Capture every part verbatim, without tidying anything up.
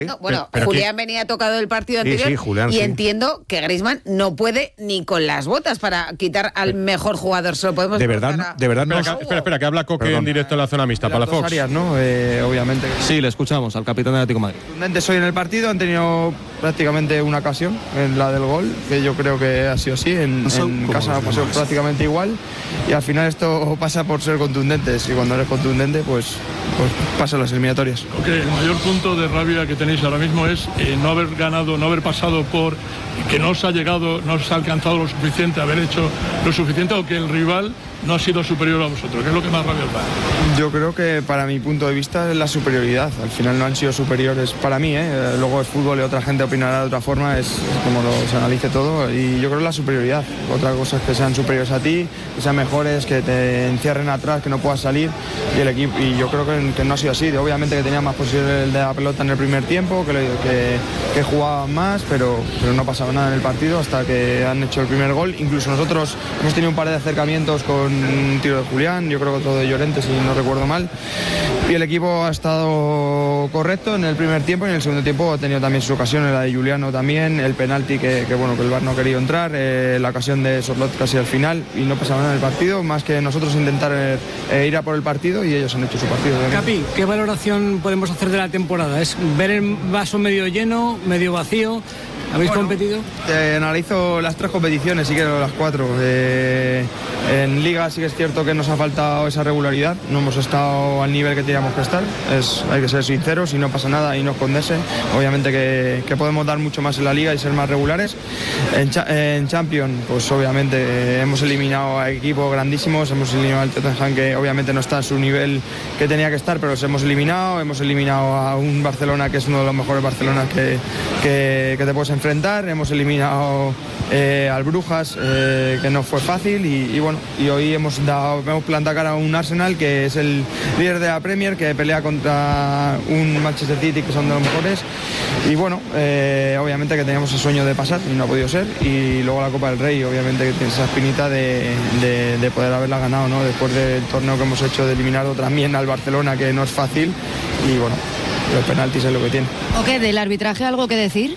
No, bueno, pero, pero Julián ¿qué? venía tocado del partido Sí, anterior sí, Julián, y sí. entiendo que Griezmann no puede ni con las botas para quitar al mejor jugador. Se lo podemos De verdad, preguntar a- de verdad no. Espera, que, espera, espera, que habla Coque Perdón. en directo en la zona mixta, Las para la dos Fox. áreas, ¿no? Eh, obviamente. Sí, le escuchamos al capitán del Atlético de Madrid. Contundentes hoy en el partido, han tenido prácticamente una ocasión en la del gol, que yo creo que ha sido así. En, en casa ha pasado prácticamente igual y al final esto pasa por ser contundentes y cuando eres contundente, pues, pues pasan las eliminatorias. Ok, el mayor punto de rabia que tenéis ahora mismo es eh, no haber ganado, no haber pasado por que no os ha llegado, no os ha alcanzado lo suficiente, haber hecho lo suficiente o que el rival no ha sido superior a vosotros. ¿Qué es lo que más rabia os da? Yo creo que para mi punto de vista es la superioridad. Al final no han sido superiores para mí, ¿eh? Luego es fútbol y otra gente opinará de otra forma, es como lo, se analice todo y yo creo que la superioridad. Otra cosa es que sean superiores a ti, que sean mejores, que te encierren atrás, que no puedas salir y el equipo, y yo creo que, que no ha sido así. Obviamente que tenía más posibilidades de la pelota en el primer tiempo, que, que, que jugaban más, pero, pero no pasaba nada en el partido hasta que han hecho el primer gol. Incluso nosotros hemos tenido un par de acercamientos con un tiro de Julián, yo creo que otro de Llorente si no recuerdo mal, y el equipo ha estado correcto en el primer tiempo y en el segundo tiempo ha tenido también sus ocasiones, la de Juliano también, el penalti que, que bueno que el V A R no ha querido entrar, eh, la ocasión de Sorlot casi al final y no pasaba nada en el partido, más que nosotros intentar eh, ir a por el partido y ellos han hecho su partido. Capi, ¿qué valoración podemos hacer de la temporada? ¿Es ver el vaso medio lleno, medio vacío? ¿Habéis bueno, competido? Te analizo las tres competiciones, si quiero las cuatro. Eh, en Liga sí que es cierto que nos ha faltado esa regularidad, no hemos estado al nivel que teníamos que estar, es, hay que ser sinceros y no pasa nada y no esconderse. Obviamente que, que podemos dar mucho más en la Liga y ser más regulares. En, cha, en Champions, pues obviamente eh, hemos eliminado a equipos grandísimos, hemos eliminado al Tottenham que obviamente no está a su nivel que tenía que estar, pero los hemos eliminado, hemos eliminado a un Barcelona que es uno de los mejores Barcelonas que, que, que te puedes enfrentar, hemos eliminado eh, al Brujas eh, que no fue fácil y, y bueno, y hoy hemos dado, hemos plantado cara a un Arsenal que es el líder de la Premier, que pelea contra un Manchester City que son de los mejores y bueno, eh, obviamente que teníamos el sueño de pasar y no ha podido ser, y luego la Copa del Rey obviamente que tiene esa espinita de, de, de poder haberla ganado, ¿no? Después del torneo que hemos hecho de eliminar también al Barcelona, que no es fácil, y bueno, los penaltis es lo que tiene. ¿O qué? ¿Del arbitraje algo que decir?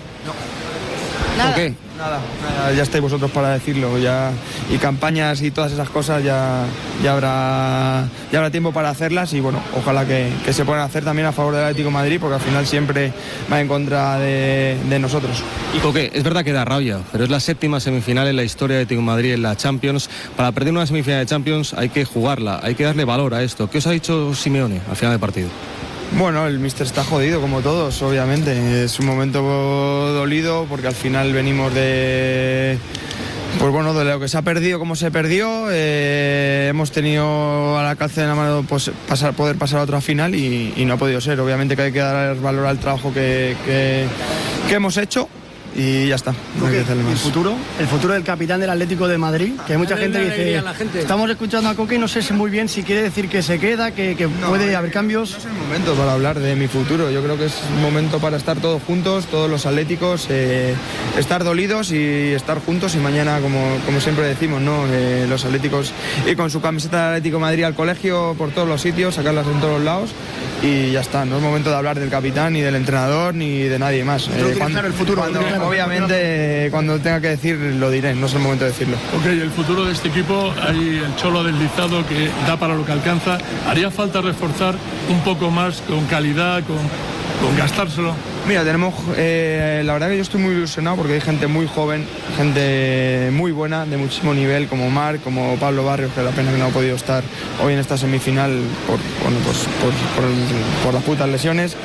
Nada. ¿Por qué? Nada, nada, ya estáis vosotros para decirlo, ya, y campañas y todas esas cosas ya, ya, habrá, ya habrá tiempo para hacerlas y bueno, ojalá que, que se puedan hacer también a favor del Atlético de Madrid, porque al final siempre va en contra de, de nosotros. Y Coque, es verdad que da rabia, pero es la séptima semifinal en la historia de Atlético de Madrid en la Champions. Para perder una semifinal de Champions hay que jugarla, hay que darle valor a esto. ¿Qué os ha dicho Simeone al final del partido? Bueno, el míster está jodido como todos, obviamente. Es un momento dolido porque al final venimos de... Pues bueno, de lo que se ha perdido, como se perdió, eh, hemos tenido al alcance de la mano pues, pasar, poder pasar a otra final y, y no ha podido ser. Obviamente que hay que dar valor al trabajo que, que, que hemos hecho. Y ya está, no hay que hacerle más. El futuro, el futuro del capitán del Atlético de Madrid, que hay mucha gente que dice, gente. Estamos escuchando a Coque y no sé si muy bien si quiere decir que se queda, que, que no, puede haber cambios. No es el momento para hablar de mi futuro, yo creo que es un momento para estar todos juntos, todos los atléticos, eh, estar dolidos y estar juntos y mañana, como, como siempre decimos, ¿no? Eh, los atléticos ir con su camiseta del Atlético de Madrid al colegio por todos los sitios, sacarlas en todos los lados y ya está, no es momento de hablar del capitán, ni del entrenador, ni de nadie más. Eh, cuando, el futuro, cuando, claro. Obviamente, cuando tenga que decir, lo diré, no es el momento de decirlo. Ok, el futuro de este equipo, hay el Cholo deslizado que da para lo que alcanza. ¿Haría falta reforzar un poco más con calidad, con, con gastárselo? Mira, tenemos, eh, la verdad que yo estoy muy ilusionado porque hay gente muy joven, gente muy buena, de muchísimo nivel, como Marc, como Pablo Barrios, que la pena que no ha podido estar hoy en esta semifinal por, bueno, pues, por, por, por las putas lesiones.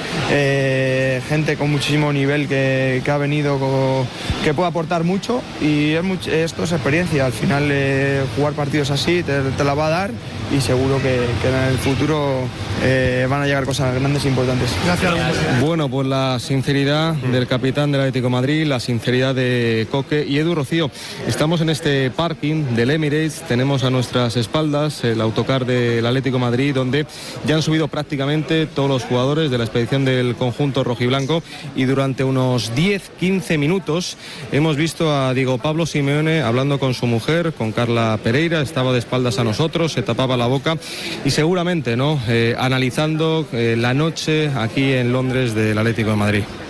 Eh, gente con muchísimo nivel que, que ha venido, con, que puede aportar mucho y es mucho, esto es experiencia. Al final eh, jugar partidos así te, te la va a dar y seguro que, que en el futuro eh, van a llegar cosas grandes e importantes. Gracias. Bueno, pues la sinceridad del capitán del Atlético de Madrid, la sinceridad de Coque y Edu Rocío. Estamos en este parking del Emirates, tenemos a nuestras espaldas el autocar del Atlético de Madrid, donde ya han subido prácticamente todos los jugadores de la expedición del conjunto rojiblanco y durante unos diez a quince minutos hemos visto a Diego Pablo Simeone hablando con su mujer, con Carla Pereira, estaba de espaldas a nosotros, se tapaba la boca y seguramente, ¿no? Eh, analizando eh, la noche aquí en Londres del Atlético de Madrid.